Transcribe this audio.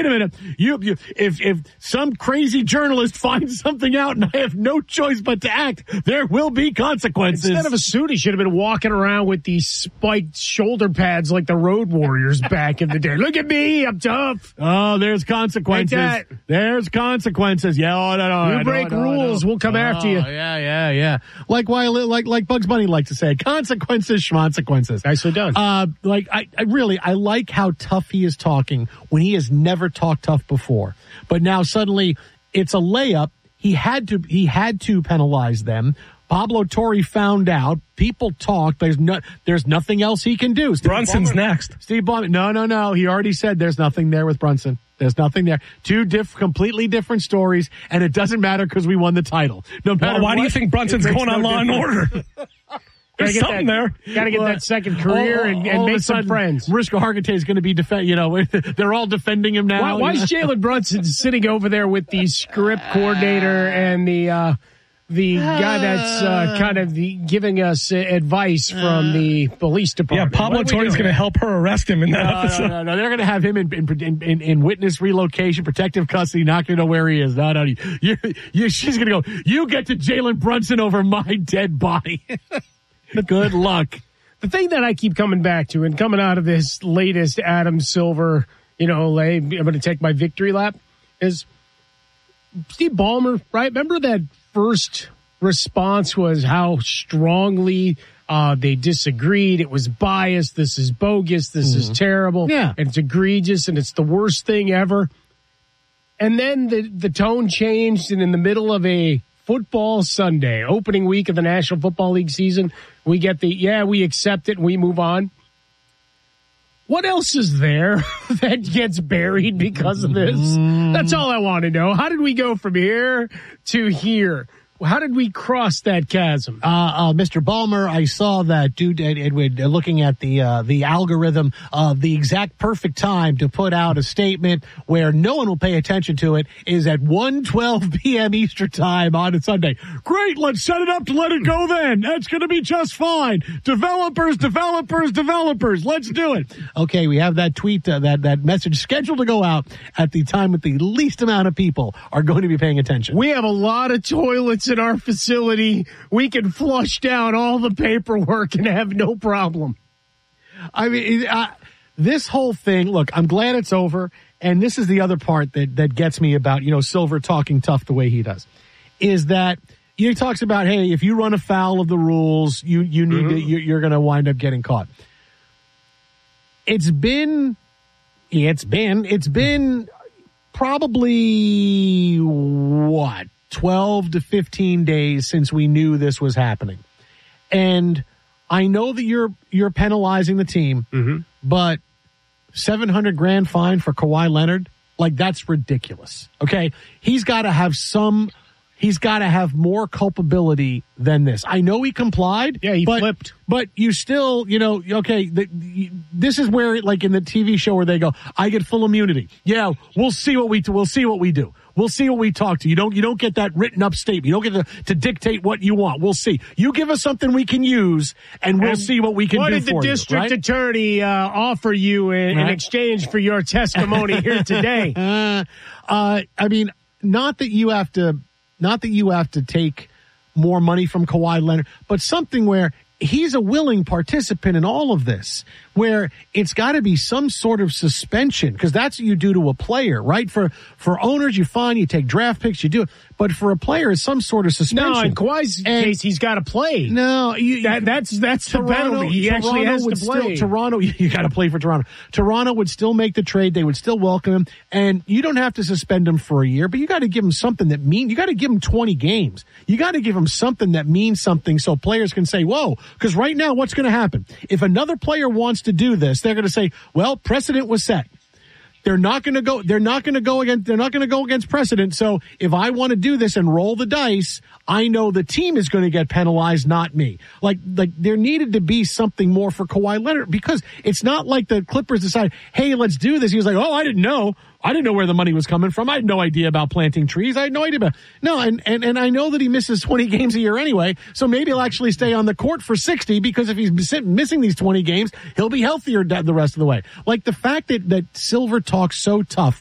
wait a minute. If some crazy journalist finds something out and I have no choice but to act, there will be consequences. Instead of a suit, he should have been walking around with these spiked shoulder pads like the Road Warriors back in the day. Look at me, I'm tough. Oh, there's consequences. Like that. There's consequences. Yeah, no. You break rules, we'll come after you. Yeah. Like Bugs Bunny likes to say, consequences, schmonsequences. Nicely done. I like how tough he is talking when he has never talked tough before. But now suddenly it's a layup. He had to penalize them. Pablo Torre found out. People talked. There's nothing else he can do. Brunson's next. Steve Ballmer. No. He already said there's nothing there with Brunson. There's nothing there. Two completely different stories, and it doesn't matter because we won the title. No matter why do you think Brunson's going on Law and Order? There's something there. Got to get that second career and make some friends. Mariska Hargitay is going to be they're all defending him now. Why is Jalen Brunson sitting over there with the script coordinator and the guy that's kind of giving us advice from the police department? Yeah, Pablo Torre's going to help her arrest him in that episode. No. They're going to have him in witness relocation, protective custody, not going to know where he is. No. She's going to go, you get to Jalen Brunson over my dead body. Good luck. The thing that I keep coming back to and coming out of this latest Adam Silver, I'm going to take my victory lap, is Steve Ballmer, right? Remember that first response was how strongly they disagreed. It was biased. This is bogus. This is terrible. Yeah. And it's egregious and it's the worst thing ever. And then the tone changed, and in the middle of a football Sunday, opening week of the National Football League season, we get we accept it and we move on. What else is there that gets buried because of this? That's all I want to know. How did we go from here to here? How did we cross that chasm? Mr. Ballmer, I saw that dude Edward looking at the algorithm of the exact perfect time to put out a statement where no one will pay attention to it is at 1:12 p.m. Eastern time on a Sunday. Great, let's set it up to let it go then. That's going to be just fine. Developers, let's do it. Okay, we have that tweet, that message scheduled to go out at the time with the least amount of people are going to be paying attention. We have a lot of toilets in our facility. We can flush down all the paperwork and have no problem. I mean, this whole thing, look, I'm glad it's over. And this is the other part that gets me about, Silver talking tough the way he does, is that he talks about, hey, if you run afoul of the rules, you need to, you're going to wind up getting caught. It's been probably 12 to 15 days since we knew this was happening. And I know that you're penalizing the team, but $700,000 fine for Kawhi Leonard, that's ridiculous. Okay. He's got to have more culpability than this. I know he complied. Yeah, he flipped. But you still, this is where, in the TV show where they go, I get full immunity. Yeah, we'll see what we do. We'll see what we do. We'll see what we talk to. You don't get that written up statement. You don't get to dictate what you want. We'll see. You give us something we can use, and we'll see what we can do for you. What did the district attorney offer you in exchange for your testimony here today? I mean, not that you have to take more money from Kawhi Leonard, but something where he's a willing participant in all of this, where it's got to be some sort of suspension, because that's what you do to a player, right? For owners, you take draft picks, you do it. But for a player, it's some sort of suspension. No, in Kawhi's case, he's got to play. No, that's the penalty. He actually has to play. Toronto, you got to play for Toronto. Toronto would still make the trade. They would still welcome him. And you don't have to suspend him for a year, but you got to give him something that you got to give him 20 games. You got to give him something that means something so players can say, whoa, because right now, what's going to happen? If another player wants to do this, they're going to say, well, precedent was set. They're not going to go against precedent. So if I want to do this and roll the dice, I know the team is going to get penalized, not me. Like there needed to be something more for Kawhi Leonard, because it's not like the Clippers decided, hey, let's do this. He was like, oh, I didn't know where the money was coming from. I had no idea about planting trees. I had no idea about and I know that he misses 20 games a year anyway. So maybe he'll actually stay on the court for 60, because if he's missing these 20 games, he'll be healthier the rest of the way. Like the fact that Silver talks so tough